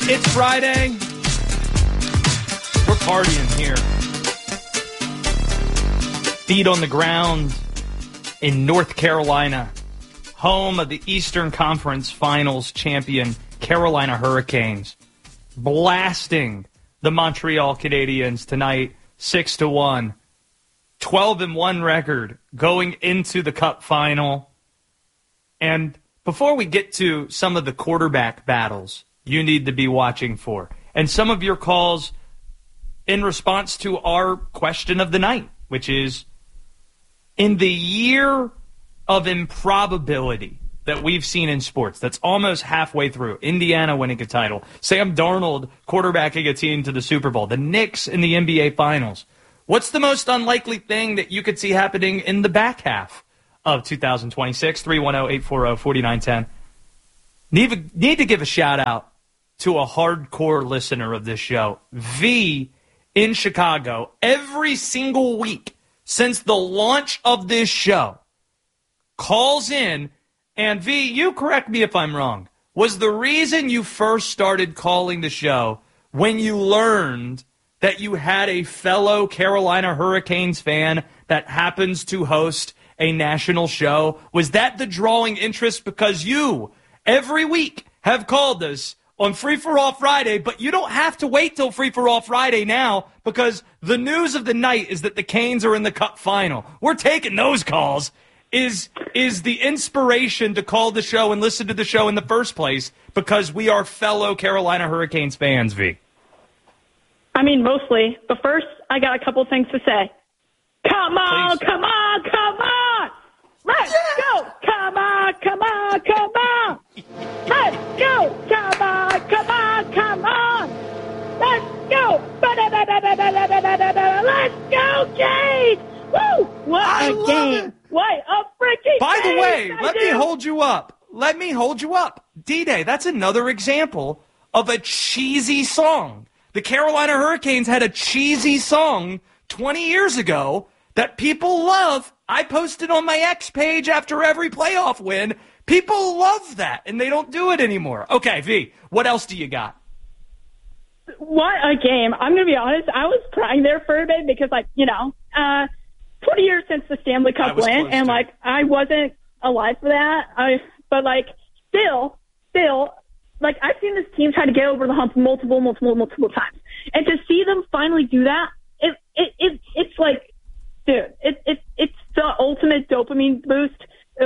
It's Friday. We're partying here. Feet on the ground in North Carolina, home of the Eastern Conference Finals champion Carolina Hurricanes, blasting the Montreal Canadiens tonight 6-1. 12-1 record going into the Cup final. And before we get to some of the quarterback battles you need to be watching for, and some of your calls in response to our question of the night, which is, in the year of improbability that we've seen in sports, that's almost halfway through, Indiana winning a title, Sam Darnold quarterbacking a team to the Super Bowl, the Knicks in the NBA Finals, what's the most unlikely thing that you could see happening in the back half of 2026? 310-840-4910. Need to give a shout-out to a hardcore listener of this show, V in Chicago, every single week since the launch of this show, calls in, and V, you correct me if I'm wrong, was the reason you first started calling the show when you learned that you had a fellow Carolina Hurricanes fan that happens to host a national show? Was that the drawing interest? Because you, every week, have called us on Free For All Friday, but you don't have to wait till Free For All Friday now, because the news of the night is that the Canes are in the Cup final. We're taking those calls. Is the inspiration to call the show and listen to the show in the first place because we are fellow Carolina Hurricanes fans, V? I mean, mostly. But first, I got a couple things to say. Come on, Please. come on, come on! Let's go! Come on, come on, come on! Let's go! Come on, come on, come on! Let's go! Let's go, Jays! Woo! What a game! What a freaking By the game! way, let me hold you up. Let me hold you up. D-Day, that's another example of a cheesy song. The Carolina Hurricanes had a cheesy song 20 years ago that people love. I posted on my X page after every playoff win. People love that, and they don't do it anymore. Okay, V, what else do you got? What a game. I'm going to be honest. I was crying there for a bit because, 20 years since the Stanley Cup win, and, I wasn't alive for that. Still, I've seen this team try to get over the hump multiple times. And to see them finally do that, it's like, dude, it's the ultimate dopamine boost.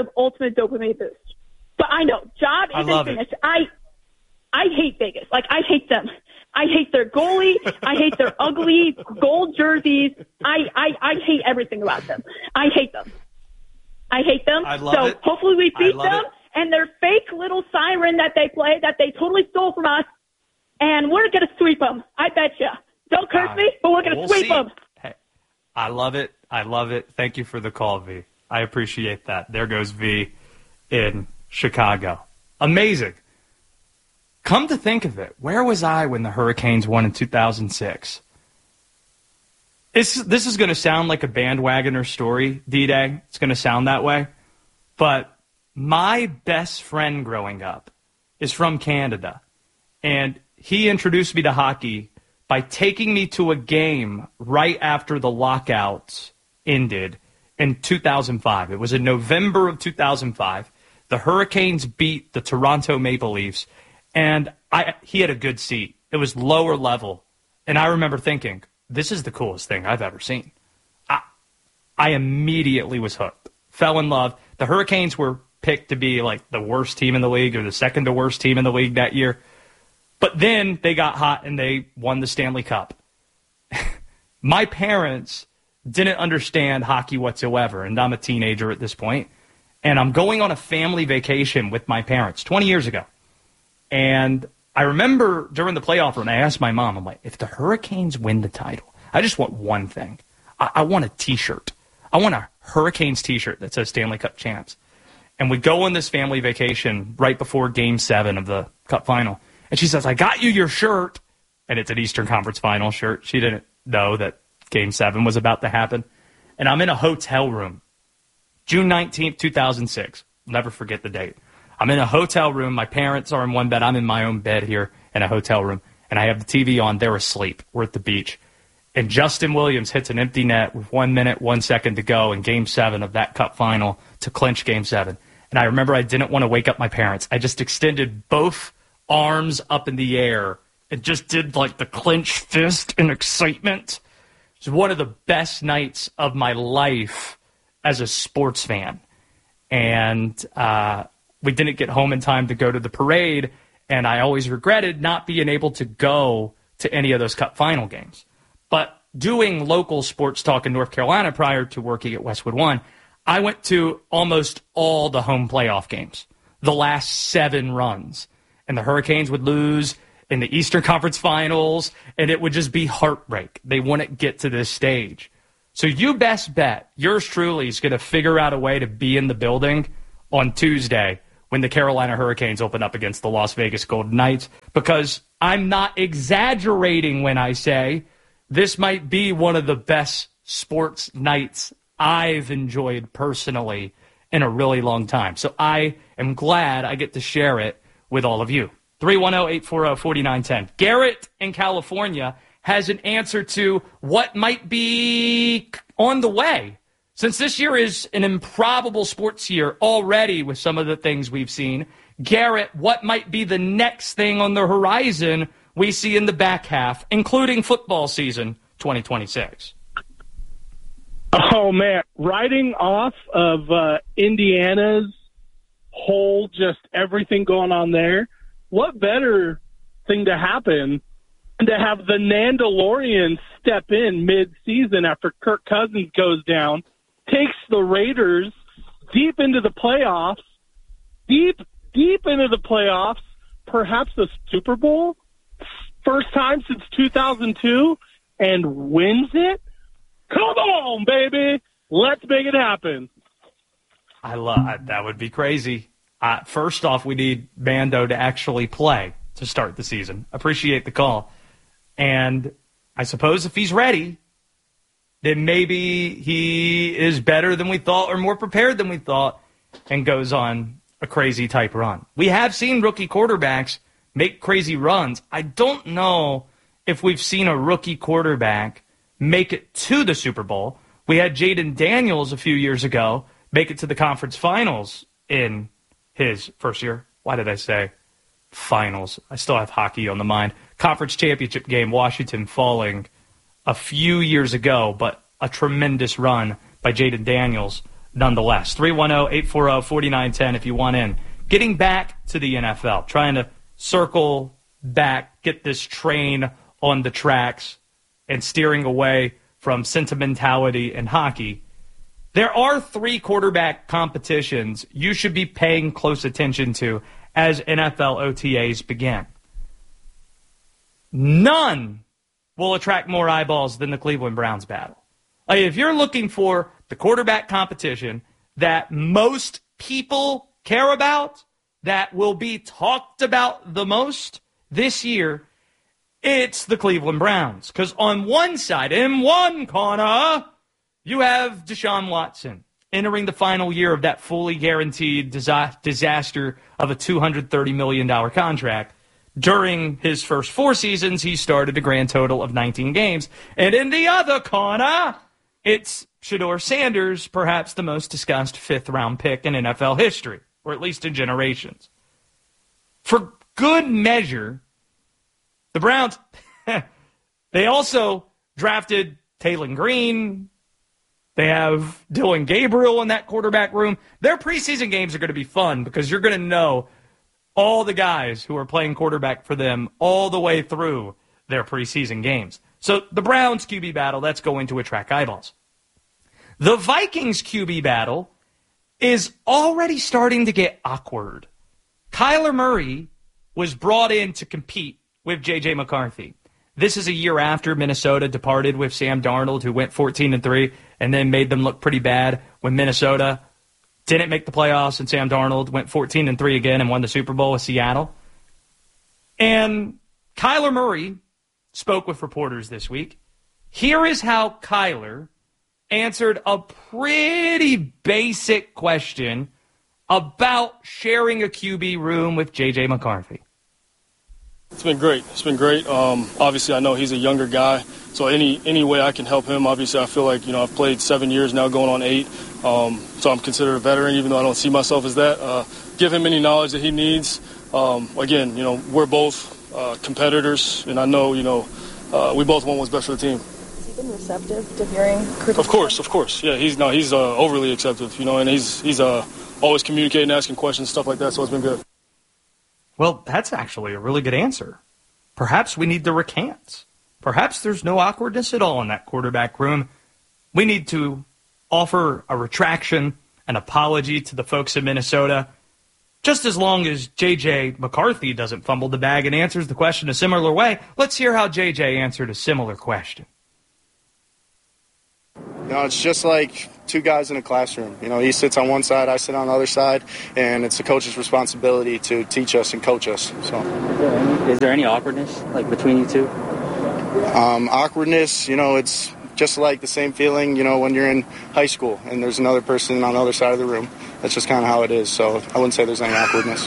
But I know, job isn't finished. I hate Vegas. I hate them. I hate their goalie. I hate their ugly gold jerseys. I hate everything about them. I hate them. I love it. Hopefully we beat them and their fake little siren that they play that they totally stole from us, and we're going to sweep them. I bet you. Don't curse me, but we're going to sweep them. Hey, I love it. Thank you for the call, V. I appreciate that. There goes V in Chicago. Amazing. Come to think of it, where was I when the Hurricanes won in 2006? This is going to sound like a bandwagoner story, D-Day. It's going to sound that way. But my best friend growing up is from Canada, and he introduced me to hockey by taking me to a game right after the lockouts ended in 2005. It was in November of 2005. The Hurricanes beat the Toronto Maple Leafs, and he had a good seat. It was lower level. And I remember thinking, this is the coolest thing I've ever seen. I immediately was hooked. Fell in love. The Hurricanes were picked to be like the worst team in the league or the second to worst team in the league that year. But then they got hot and they won the Stanley Cup. My parents didn't understand hockey whatsoever, and I'm a teenager at this point. And I'm going on a family vacation with my parents 20 years ago. And I remember during the playoff run, I asked my mom, I'm like, if the Hurricanes win the title, I just want one thing. I want a T-shirt. I want a Hurricanes T-shirt that says Stanley Cup champs. And we go on this family vacation right before Game 7 of the Cup final. And she says, I got you your shirt. And it's an Eastern Conference final shirt. She didn't know that Game 7 was about to happen. And I'm in a hotel room, June 19th, 2006. Never forget the date. I'm in a hotel room. My parents are in one bed. I'm in my own bed here in a hotel room, and I have the TV on. They're asleep. We're at the beach. And Justin Williams hits an empty net with 1 minute, 1 second to go in Game 7 of that Cup final to clinch Game 7. And I remember I didn't want to wake up my parents. I just extended both arms up in the air and just did like the clenched fist in excitement. It was one of the best nights of my life as a sports fan. And we didn't get home in time to go to the parade, and I always regretted not being able to go to any of those Cup final games. But doing local sports talk in North Carolina prior to working at Westwood One, I went to almost all the home playoff games, the last 7 runs. And the Hurricanes would lose in the Eastern Conference Finals, and it would just be heartbreak. They wouldn't get to this stage. So you best bet yours truly is going to figure out a way to be in the building on Tuesday when the Carolina Hurricanes open up against the Las Vegas Golden Knights, because I'm not exaggerating when I say this might be one of the best sports nights I've enjoyed personally in a really long time. So I am glad I get to share it with all of you. 310-840-4910. Garrett in California has an answer to what might be on the way. Since this year is an improbable sports year already with some of the things we've seen, Garrett, what might be the next thing on the horizon we see in the back half, including football season 2026? Oh, man. Riding off of Indiana's whole just everything going on there, what better thing to happen than to have the Nandalorian step in mid-season after Kirk Cousins goes down, takes the Raiders deep into the playoffs, deep into the playoffs, perhaps the Super Bowl, first time since 2002, and wins it? Come on, baby. Let's make it happen. I love that. Would be crazy. First off, we need Mando to actually play to start the season. Appreciate the call. And I suppose if he's ready, then maybe he is better than we thought or more prepared than we thought and goes on a crazy type run. We have seen rookie quarterbacks make crazy runs. I don't know if we've seen a rookie quarterback make it to the Super Bowl. We had Jaden Daniels a few years ago make it to the conference finals in his first year. Why did I say finals? I still have hockey on the mind. Conference championship game, Washington falling a few years ago, but a tremendous run by Jaden Daniels nonetheless. 310-840-4910 if you want in. Getting back to the NFL, trying to circle back, get this train on the tracks, and steering away from sentimentality in hockey. There are 3 quarterback competitions you should be paying close attention to as NFL OTAs begin. None will attract more eyeballs than the Cleveland Browns battle. Like, if you're looking for the quarterback competition that most people care about, that will be talked about the most this year, it's the Cleveland Browns. Because on one side, in one corner, you have Deshaun Watson entering the final year of that fully guaranteed disaster of a $230 million contract. During his first 4 seasons, he started a grand total of 19 games. And in the other corner, it's Shedeur Sanders, perhaps the most discussed 5th-round pick in NFL history, or at least in generations. For good measure, the Browns, they also drafted Taylor Green. They have Dylan Gabriel in that quarterback room. Their preseason games are going to be fun because you're going to know all the guys who are playing quarterback for them all the way through their preseason games. So the Browns QB battle, that's going to attract eyeballs. The Vikings QB battle is already starting to get awkward. Kyler Murray was brought in to compete with J.J. McCarthy. This is a year after Minnesota departed with Sam Darnold, who went 14-3 and then made them look pretty bad when Minnesota didn't make the playoffs and Sam Darnold went 14-3 again and won the Super Bowl with Seattle. And Kyler Murray spoke with reporters this week. Here is how Kyler answered a pretty basic question about sharing a QB room with J.J. McCarthy. It's been great. Obviously, I know he's a younger guy, so any way I can help him. Obviously, I feel like I've played 7 years now, going on 8, so I'm considered a veteran, even though I don't see myself as that. Give him any knowledge that he needs. Again, we're both competitors, and I know we both want what's best for the team. Has he been receptive to hearing criticism? Of course. Yeah, he's overly acceptive, and he's always communicating, asking questions, stuff like that. So it's been good. Well, that's actually a really good answer. Perhaps we need to recant. Perhaps there's no awkwardness at all in that quarterback room. We need to offer a retraction, an apology to the folks in Minnesota, just as long as J.J. McCarthy doesn't fumble the bag and answers the question a similar way. Let's hear how J.J. answered a similar question. It's just like two guys in a classroom. He sits on one side, I sit on the other side, and it's the coach's responsibility to teach us and coach us. So, is there any awkwardness between you two? Awkwardness, it's just like the same feeling, when you're in high school and there's another person on the other side of the room. That's just kind of how it is. So I wouldn't say there's any awkwardness.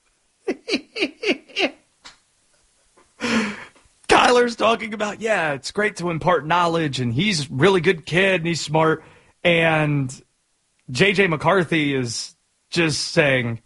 Kyler's talking about, it's great to impart knowledge, and he's a really good kid, and he's smart. And J.J. McCarthy is just saying,